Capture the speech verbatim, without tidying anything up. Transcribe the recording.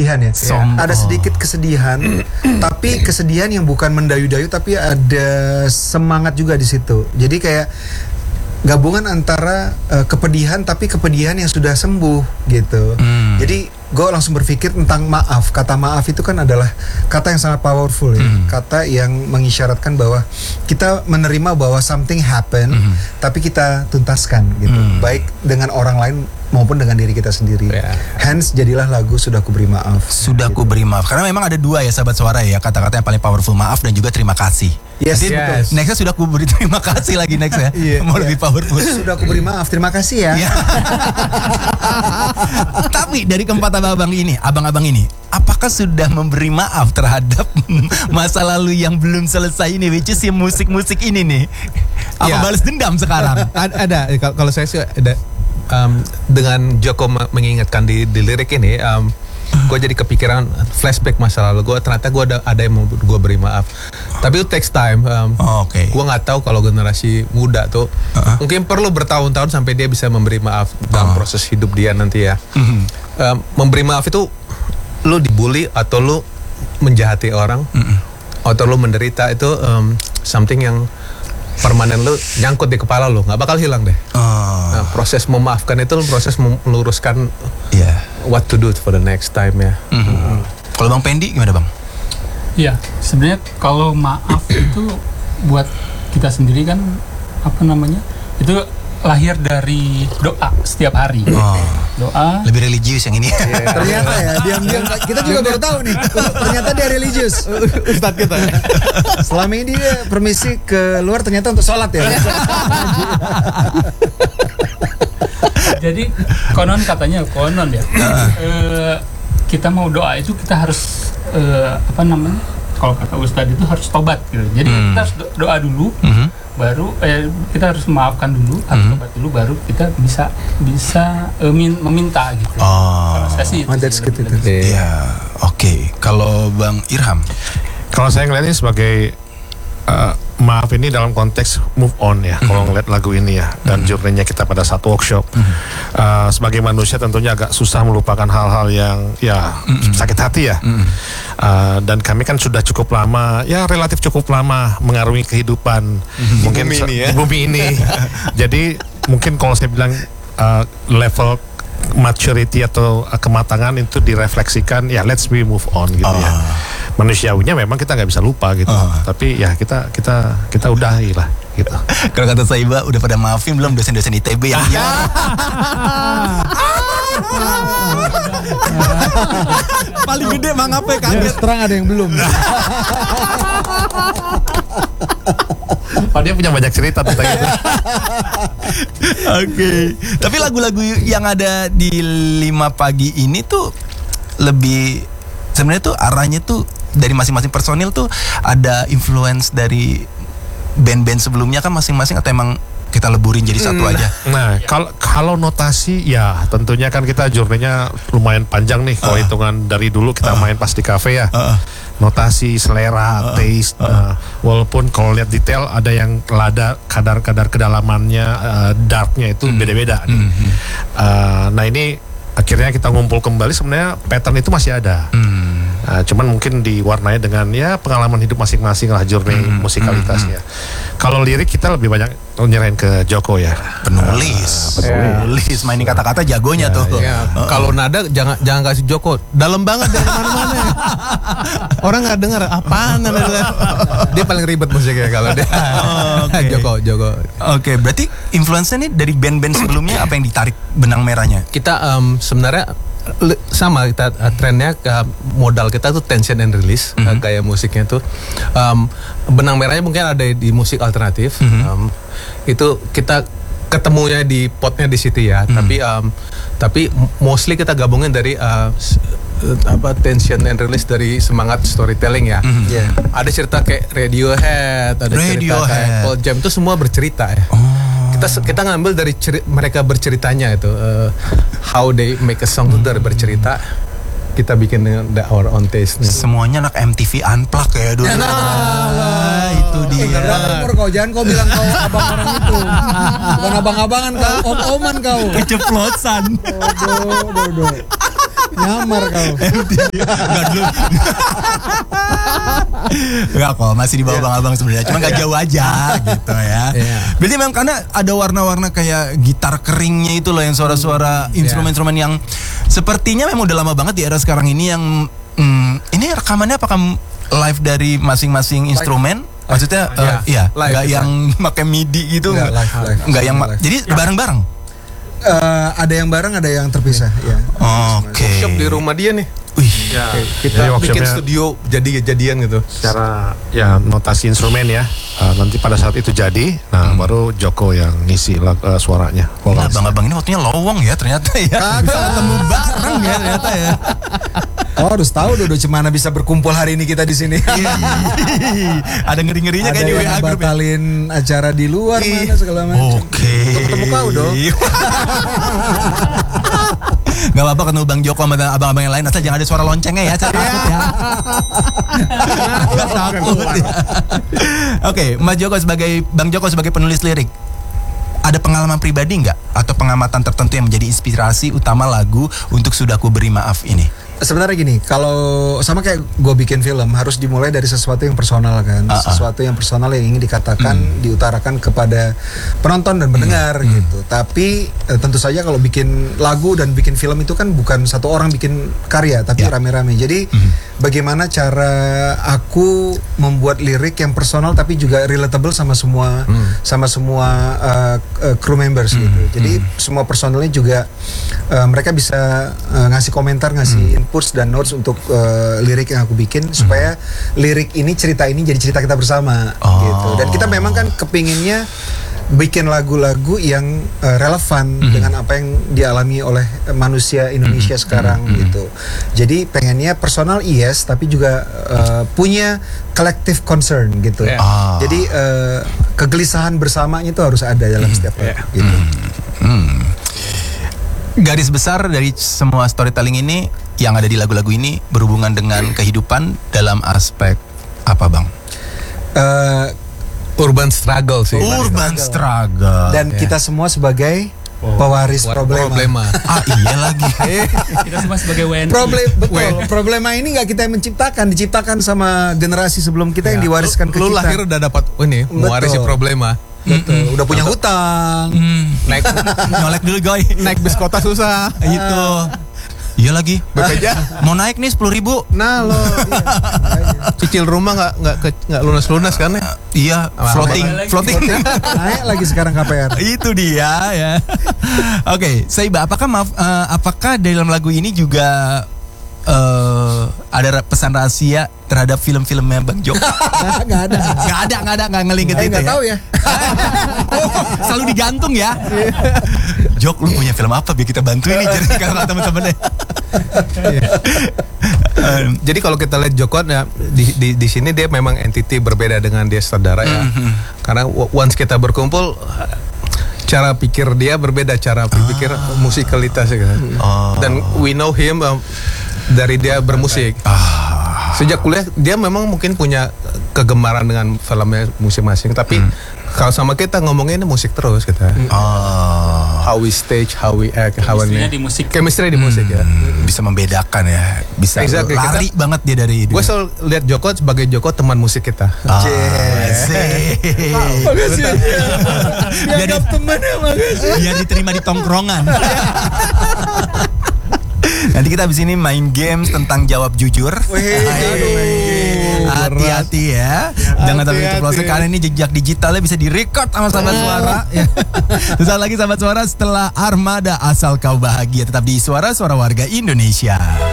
kesedihan ya. Som- Ada sedikit kesedihan, tapi kesedihan yang bukan mendayu-dayu, tapi ada semangat juga di situ. Jadi kayak gabungan antara uh, kepedihan tapi kepedihan yang sudah sembuh gitu. Hmm. Jadi gue langsung berpikir tentang maaf. Kata maaf itu kan adalah kata yang sangat powerful ya. Hmm. Kata yang mengisyaratkan bahwa kita menerima bahwa something happen, hmm. tapi kita tuntaskan gitu. Hmm. Baik dengan orang lain maupun dengan diri kita sendiri. Yeah. Hence jadilah lagu Sudah Ku Beri Maaf. Sudah Ku Beri Maaf. Karena memang ada dua ya sahabat suara ya, kata-kata yang paling powerful, maaf dan juga terima kasih. Yes, Jadi yes. Nextnya sudah ku beri terima kasih lagi next ya. Yeah, mau yeah. lebih powerful. Sudah ku beri maaf, terima kasih ya. Yeah. Tapi dari keempat abang-abang ini, abang-abang ini, apakah sudah memberi maaf terhadap masa lalu yang belum selesai ini, which is musik-musik ini nih? Apa yeah. balas dendam sekarang? Ada, kalau saya sih ada. Um, dengan Joko mengingatkan di, di lirik ini, um, gue jadi kepikiran flashback masa lalu gue. Ternyata gue ada ada yang mau gue beri maaf, tapi itu takes time. Um, oh, okay. Gue nggak tahu kalau generasi muda tuh uh-huh. mungkin perlu bertahun-tahun sampai dia bisa memberi maaf dalam uh. proses hidup dia nanti ya. Uh-huh. Um, memberi maaf itu lu dibully atau lu menjahati orang, uh-huh. atau lu menderita, itu um, something yang permanen, lu nyangkut di kepala lu, nggak bakal hilang deh. Oh. Nah, proses memaafkan itu proses meluruskan yeah. what to do for the next time ya. Mm-hmm. Mm-hmm. Kalau Bang Pendi gimana Bang? Iya, sebenarnya kalau maaf itu buat kita sendiri kan apa namanya, itu lahir dari doa setiap hari. Oh. Doa. Lebih religius yang ini. Yeah. Ternyata ya, diam-diam kita juga baru tahu nih. Ternyata dia religius. Ustadz kita. Selama ini dia permisi ke luar ternyata untuk sholat ya. Jadi konon katanya konon ya. uh, kita mau doa itu kita harus uh, apa namanya? Kalau kata Ustadz itu harus tobat gitu. Jadi hmm. kita harus doa dulu. Hmm. Baru eh, kita harus memaafkan dulu, harus hmm. tobat dulu, baru kita bisa bisa uh, min, meminta gitu. Oh, kalau saya sih oh, that's good itu. Ya, oke. Kalau Bang Irham, kalau saya ngeliatnya sebagai uh, maaf ini dalam konteks move on ya. Mm-hmm. Kalau ngeliat lagu ini ya dan mm-hmm. journey-nya kita pada satu workshop, mm-hmm. uh, sebagai manusia tentunya agak susah melupakan hal-hal yang ya mm-hmm. sakit hati ya. Mm-hmm. Uh, dan kami kan sudah cukup lama, ya relatif cukup lama mengarungi kehidupan mm-hmm. mungkin bumi ini, ya? di bumi ini. Jadi mungkin kalau saya bilang uh, level maturity atau uh, kematangan itu direfleksikan ya, let's we move on gitu oh. ya. Manusiawinya memang kita nggak bisa lupa gitu, oh. tapi ya kita kita kita udahi lah gitu. Kalau kata Saiba, udah pada maafin belum dosen-dosen I T B yang ya? Paling gede Mang Ape kaget. Terang ada yang belum. Oh, dia punya banyak cerita tentang itu. Oke. Okay. Tapi lagu-lagu yang ada di lima pagi ini tuh lebih sebenarnya tuh arahnya tuh dari masing-masing personil tuh ada influence dari band-band sebelumnya kan masing-masing, atau emang kita leburin jadi satu aja? Nah, kalau kalau notasi ya tentunya kan kita journey-nya lumayan panjang nih. Kalau uh. hitungan dari dulu kita uh. main pas di kafe ya. Uh. Notasi, selera, uh. taste. Uh. Uh, walaupun kalau lihat detail ada yang lada kadar-kadar kedalamannya, uh, darknya itu mm. beda-beda. Nih. Mm-hmm. Uh, nah ini akhirnya kita ngumpul kembali, sebenarnya pattern itu masih ada. Mm. Uh, cuman mungkin diwarnai dengan ya pengalaman hidup masing-masing lah, journey mm, musikalitasnya. Mm, mm. Kalau lirik kita lebih banyak nyerahin ke Joko ya, penulis, uh, penulis, yeah. mainin kata-kata jagonya yeah, tuh. Yeah. Uh, Kalau nada jangan jangan kasih Joko, dalam banget dari mana-mana. Orang nggak dengar apaan nada. Dia paling ribet musiknya kalau dia. Oh, okay. Joko, Joko. Oke, okay, berarti influence-nya nih dari band-band sebelumnya apa yang ditarik benang merahnya? Kita um, sebenarnya sama, kita uh, trennya uh, modal kita tuh tension and release, mm-hmm. uh, kayak musiknya tuh um, benang merahnya mungkin ada di musik alternatif, mm-hmm. um, itu kita ketemunya di potnya di situ ya, mm-hmm. tapi um, tapi mostly kita gabungin dari uh, apa tension and release dari semangat storytelling ya. Mm-hmm. Yeah. Ada cerita kayak Radiohead, ada Radiohead. cerita kayak Pearl Jam, itu semua bercerita ya. Oh. Kita kita ngambil dari ceri, mereka berceritanya itu, uh, how they make a song itu dari bercerita, kita bikin dengan our own taste. Semuanya anak M T V Unplugged ya dulu. Nah, nah, itu dia. Eh, umur kau, jangan kau bilang kau abang orang itu. Bukan abang-abangan kau, om-oman kau. Keceplosan. Bodoh, bodoh. Nyamar kau. Enggak dulu. Enggak kok, masih di bawah Bang Abang sebenarnya. Cuma enggak jauh aja gitu ya. Yeah. Berarti memang karena ada warna-warna kayak gitar keringnya itu loh, yang suara-suara instrumen-instrumen yang sepertinya memang udah lama banget di era sekarang ini yang hmm, ini rekamannya apakah live dari masing-masing instrumen? Maksudnya uh, Yeah. iya, Live, enggak live. yang pakai MIDI gitu Enggak, enggak. live, live. Enggak yang ma- Live. jadi bareng-bareng. Eh, ada yang bareng, ada yang terpisah. Ya. Oke. Workshop di rumah dia nih. Wih. Ya, Kita jadi bikin workshopnya studio jadi-jadian gitu. secara ya notasi instrumen ya. Uh, nanti pada saat itu jadi, nah baru Joko yang ngisi lag- uh, suaranya. Nah, vokalis. abang-abang ini waktunya lowong ya ternyata ya. Bisa ketemu bareng ya ternyata ya. Oh, harus tahu Dodo Cemana bisa berkumpul hari ini kita di sini. Ada ngeri-ngerinya Ada kayak di W yang A grup ya. batalin acara di luar mana segala macam. Oke. Untuk ketemu kau dong. Gak apa-apa ketemu Bang Joko sama abang-abang yang lain, asal jangan ada suara loncengnya ya, saya takut ya. Takut ya. Oke, Mas Joko sebagai Bang Joko sebagai penulis lirik, ada pengalaman pribadi nggak atau pengamatan tertentu yang menjadi inspirasi utama lagu untuk Sudah Ku Beri Maaf ini? Sebenarnya gini, kalau sama kayak gue bikin film harus dimulai dari sesuatu yang personal kan, Uh-uh. sesuatu yang personal yang ingin dikatakan, Hmm. diutarakan kepada penonton dan pendengar gitu. Tapi eh, tentu saja kalau bikin lagu dan bikin film itu kan bukan satu orang bikin karya, tapi Ya. rame-rame. Jadi bagaimana cara aku membuat lirik yang personal tapi juga relatable sama semua sama semua uh, uh, crew members gitu. Jadi semua personalnya juga uh, mereka bisa uh, ngasih komentar, ngasih inputs dan notes untuk uh, lirik yang aku bikin supaya lirik ini, cerita ini jadi cerita kita bersama Oh. gitu. Dan kita memang kan kepinginnya bikin lagu-lagu yang uh, relevan dengan apa yang dialami oleh manusia Indonesia sekarang gitu. Jadi pengennya personal yes, tapi juga uh, punya collective concern gitu. Yeah. Ah. Jadi uh, kegelisahan bersamanya itu harus ada dalam setiap lagu Yeah. gitu. Hmm. Garis besar dari semua storytelling ini yang ada di lagu-lagu ini berhubungan dengan kehidupan dalam aspek apa, Bang? Uh, Urban struggle sih. Urban struggle. dan Ya. kita semua sebagai pewaris War- problema. problema. Ah iya lagi. Kita semua sebagai W N I. Problem betul. Problema ini nggak kita yang menciptakan, diciptakan sama generasi sebelum kita yang diwariskan ke Lu kita. lahir udah dapat oh ini mewarisi Betul. problema. Betul. Udah punya hutang. Hmm. Naik Nyolek dulu, Goy. naik bis kota susah. Itu. Iya lagi. B P J Mau naik nih sepuluh ribu. Nah lo, iya. cicil rumah nggak nggak ke- nggak lunas lunas kan ya? Iya, floating, Apa lagi? floating. Naik lagi sekarang K P R. Itu dia ya. Oke, Saiba, apakah maaf, eh, apakah dalam lagu ini juga eh, ada ra- pesan rahasia terhadap film-filmnya Bang Jok? Nggak ada. Gak ada, gak ada, gak ngelingket Saya itu nggak ya. tahu ya. Selalu digantung ya. Jok, lu punya film apa biar kita bantuin nih jadi kata teman-temannya. Em, Jadi kalau kita lihat Joko ya, di, di di sini dia memang entity berbeda dengan dia saudara ya. Karena w- once kita berkumpul cara pikir dia berbeda, cara berpikir musikalitasnya kan. Oh. Dan we know him um, dari dia bermusik. ah, Sejak kuliah dia memang mungkin punya kegemaran dengan filmnya masing-masing, tapi kalau sama kita ngomongin musik terus kita. ah. How we stage, how we act, how Chemistry-nya we di musik. chemistry di musik ya. Hmm, bisa membedakan ya, bisa Exactly, lari banget dia dari Gue selalu lihat Joko sebagai Joko teman musik kita. Ah, Yes. asik. Makasih. Dianggap teman ya, makasih. Biar diterima di tongkrongan. Nanti kita abis ini main games tentang jawab jujur. Wih, Aduh, hati-hati ya. Jangan sampai Hati-hati. terpelosok karena ini jejak digitalnya bisa direcord sama sahabat suara. Ya. Sesaat lagi sahabat suara setelah Armada Asal Kau Bahagia, tetap di Suara Suara Warga Indonesia.